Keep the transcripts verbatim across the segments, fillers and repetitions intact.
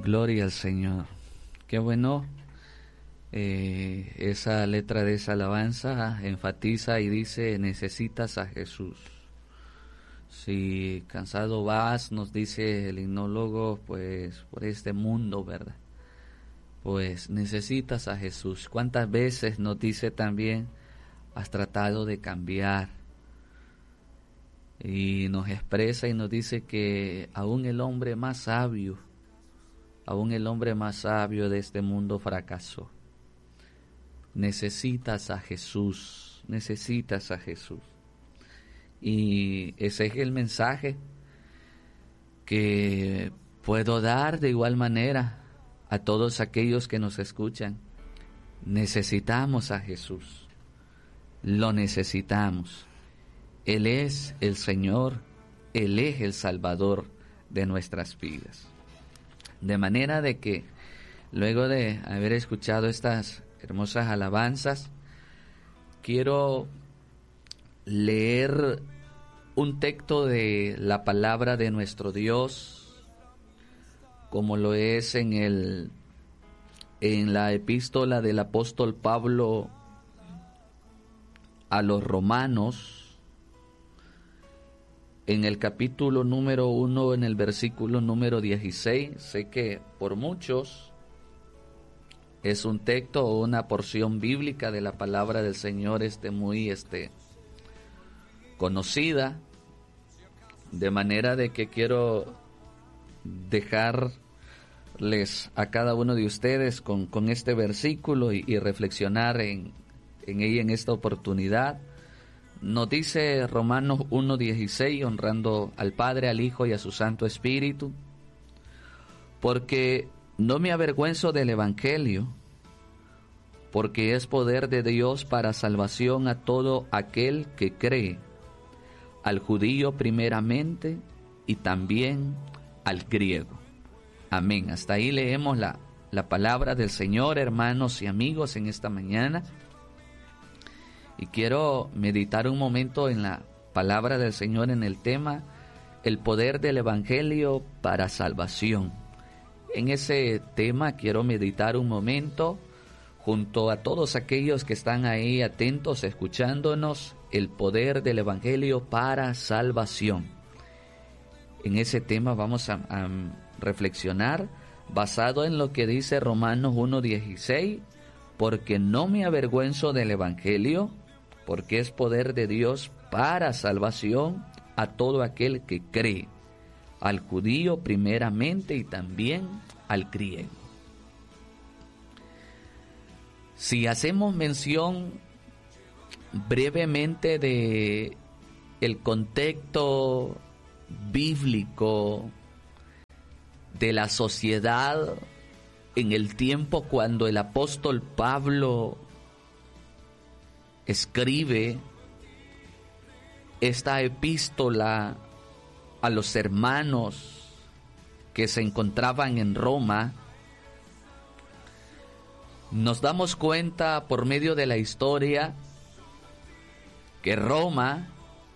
Gloria al Señor. Qué bueno. Eh, esa letra de esa alabanza enfatiza y dice: necesitas a Jesús. Si cansado vas, nos dice el himnólogo, pues por este mundo, ¿verdad? Pues necesitas a Jesús. ¿Cuántas veces nos dice también: has tratado de cambiar? Y nos expresa y nos dice que aún el hombre más sabio, aún el hombre más sabio de este mundo fracasó. Necesitas a Jesús, necesitas a Jesús. Y ese es el mensaje que puedo dar de igual manera a todos aquellos que nos escuchan. Necesitamos a Jesús, lo necesitamos. Él es el Señor, Él es el Salvador de nuestras vidas. De manera de que luego de haber escuchado estas hermosas alabanzas, quiero leer un texto de la palabra de nuestro Dios, como lo es en el en la epístola del apóstol Pablo a los romanos, en el capítulo número uno, en el versículo número dieciséis. Sé que por muchos es un texto o una porción bíblica de la palabra del Señor este muy este conocida, de manera de que quiero dejarles a cada uno de ustedes con, con este versículo y, y reflexionar en, en ella en esta oportunidad. Nos dice Romanos uno dieciséis, honrando al Padre, al Hijo y a su Santo Espíritu: porque no me avergüenzo del Evangelio, porque es poder de Dios para salvación a todo aquel que cree, al judío primeramente y también al griego. Amén. Hasta ahí leemos la, la palabra del Señor, hermanos y amigos, en esta mañana. Y quiero meditar un momento en la palabra del Señor en el tema: el poder del Evangelio para salvación. En ese tema quiero meditar un momento junto a todos aquellos que están ahí atentos, escuchándonos, el poder del Evangelio para salvación. En ese tema vamos a, a reflexionar basado en lo que dice Romanos uno dieciséis: porque no me avergüenzo del Evangelio, porque es poder de Dios para salvación a todo aquel que cree, al judío primeramente y también al griego. Si hacemos mención brevemente de el contexto bíblico de la sociedad en el tiempo cuando el apóstol Pablo escribe esta epístola a los hermanos que se encontraban en Roma, nos damos cuenta por medio de la historia que Roma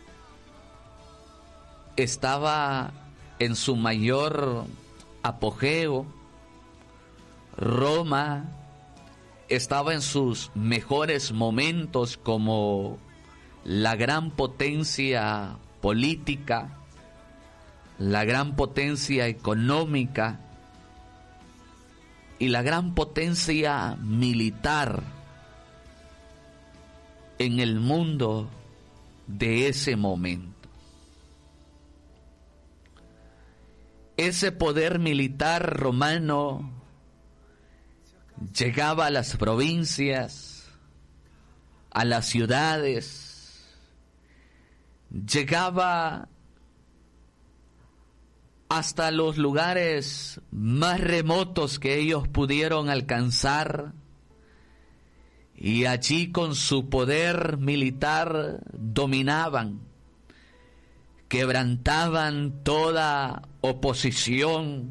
estaba en su mayor apogeo. Roma estaba en sus mejores momentos como la gran potencia política, la gran potencia económica y la gran potencia militar en el mundo de ese momento. Ese poder militar romano llegaba a las provincias, a las ciudades, llegaba hasta los lugares más remotos que ellos pudieron alcanzar, y allí con su poder militar dominaban, quebrantaban toda oposición,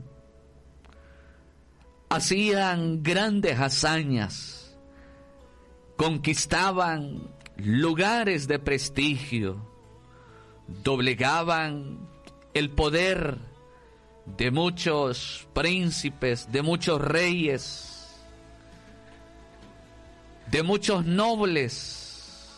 hacían grandes hazañas, conquistaban lugares de prestigio, doblegaban el poder de muchos príncipes, de muchos reyes, de muchos nobles,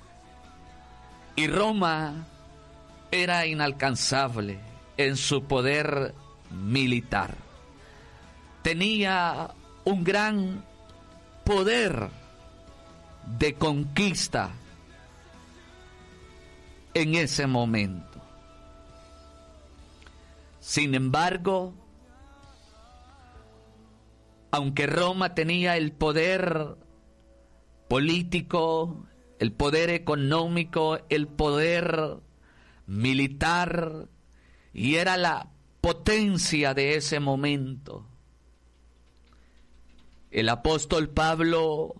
y Roma era inalcanzable en su poder militar. Tenía un gran poder de conquista en ese momento. Sin embargo, aunque Roma tenía el poder político, el poder económico, el poder militar, y era la potencia de ese momento, el apóstol Pablo,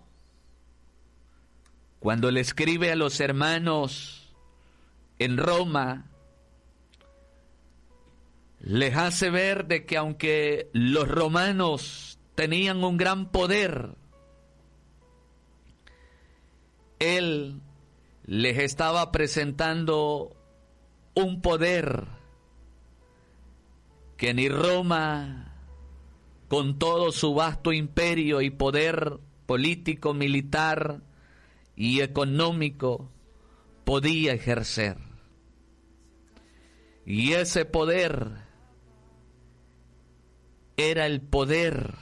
cuando le escribe a los hermanos en Roma, les hace ver de que aunque los romanos tenían un gran poder, él les estaba presentando un poder que ni Roma, con todo su vasto imperio y poder político, militar y económico, podía ejercer. Y ese poder era el poder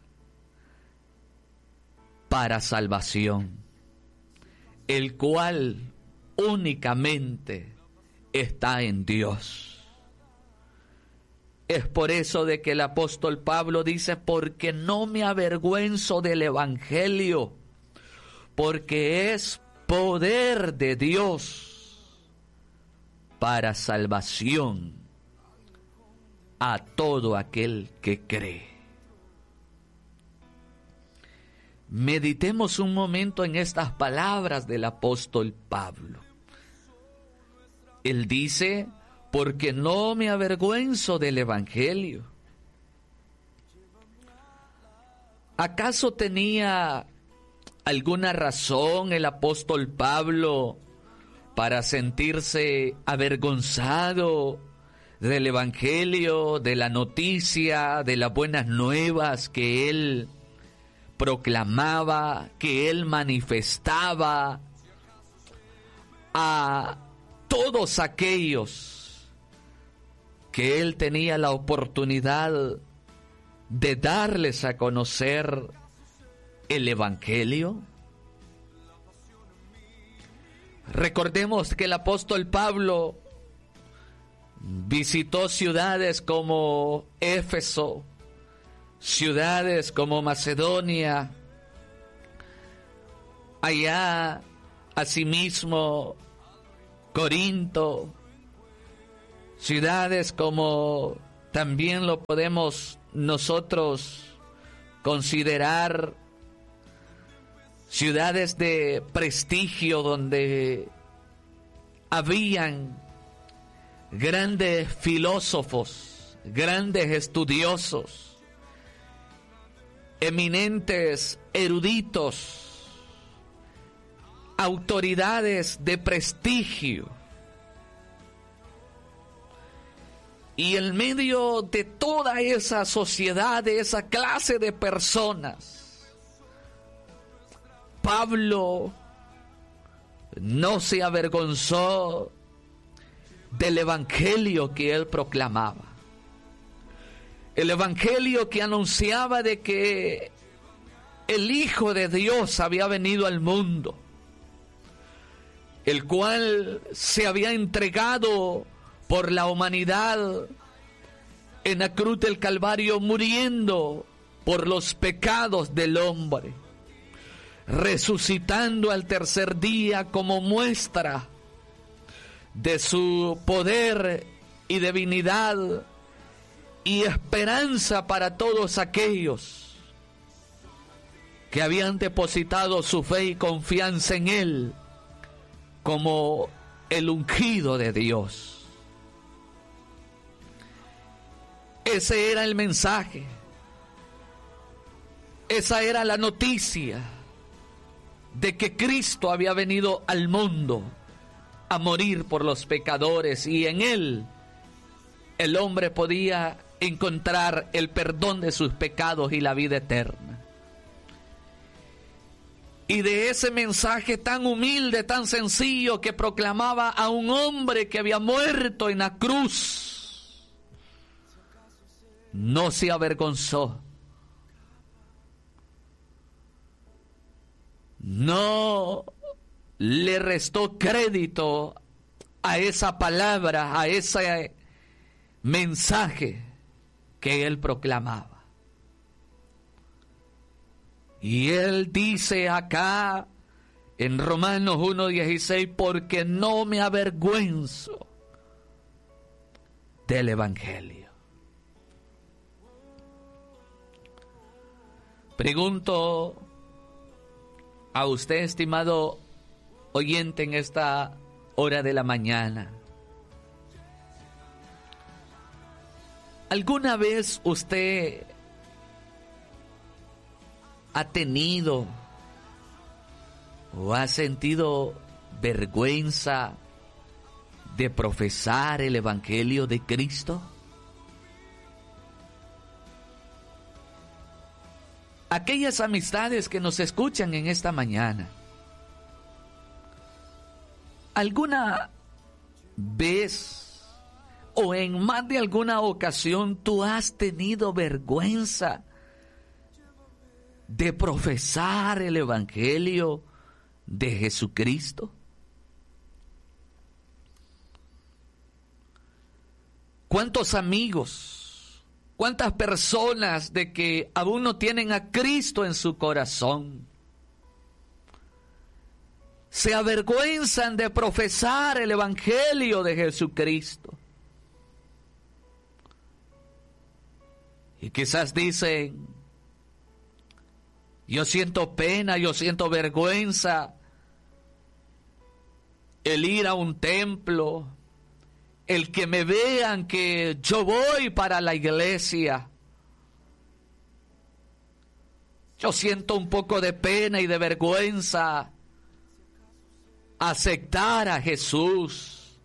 para salvación, el cual únicamente está en Dios. Es por eso de que el apóstol Pablo dice: porque no me avergüenzo del evangelio, porque es poder de Dios para salvación a todo aquel que cree. Meditemos un momento en estas palabras del apóstol Pablo. Él dice: porque no me avergüenzo del evangelio. ¿Acaso tenía alguna razón el apóstol Pablo para sentirse avergonzado del evangelio, de la noticia, de las buenas nuevas que él proclamaba, que él manifestaba a todos aquellos que él tenía la oportunidad de darles a conocer el evangelio? Recordemos que el apóstol Pablo visitó ciudades como Éfeso, ciudades como Macedonia, allá asimismo Corinto, ciudades como también lo podemos nosotros considerar ciudades de prestigio donde habían grandes filósofos, grandes estudiosos, eminentes eruditos, autoridades de prestigio. Y en medio de toda esa sociedad, de esa clase de personas, Pablo no se avergonzó del evangelio que él proclamaba. El evangelio que anunciaba de que el Hijo de Dios había venido al mundo, el cual se había entregado por la humanidad en la cruz del Calvario, muriendo por los pecados del hombre, resucitando al tercer día como muestra de su poder y divinidad y esperanza para todos aquellos que habían depositado su fe y confianza en él como el ungido de Dios. Ese era el mensaje, esa era la noticia de que Cristo había venido al mundo a morir por los pecadores, y en él el hombre podía encontrar el perdón de sus pecados y la vida eterna. Y de ese mensaje tan humilde, tan sencillo, que proclamaba a un hombre que había muerto en la cruz, no se avergonzó. No le restó crédito a esa palabra, a ese mensaje que él proclamaba. Y él dice acá en Romanos uno dieciséis, porque no me avergüenzo del Evangelio. Pregunto a usted, estimado oyente, en esta hora de la mañana, ¿alguna vez usted ha tenido o ha sentido vergüenza de profesar el Evangelio de Cristo? Aquellas amistades que nos escuchan en esta mañana, ¿alguna vez o en más de alguna ocasión tú has tenido vergüenza de profesar el Evangelio de Jesucristo? ¿Cuántos amigos, cuántas personas de que aún no tienen a Cristo en su corazón se avergüenzan de profesar el Evangelio de Jesucristo? Y quizás dicen: yo siento pena, yo siento vergüenza el ir a un templo, el que me vean que yo voy para la iglesia. Yo siento un poco de pena y de vergüenza aceptar a Jesús,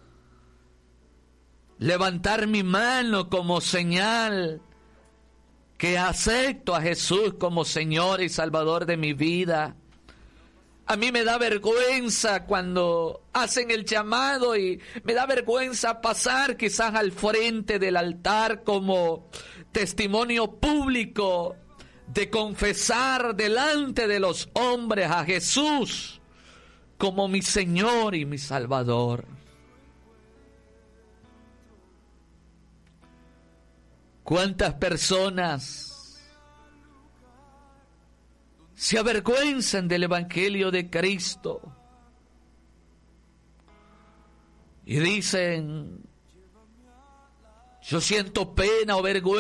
levantar mi mano como señal que acepto a Jesús como Señor y Salvador de mi vida. A mí me da vergüenza cuando hacen el llamado y me da vergüenza pasar quizás al frente del altar como testimonio público de confesar delante de los hombres a Jesús como mi Señor y mi Salvador. ¿Cuántas personas se avergüenzan del Evangelio de Cristo y dicen: yo siento pena o vergüenza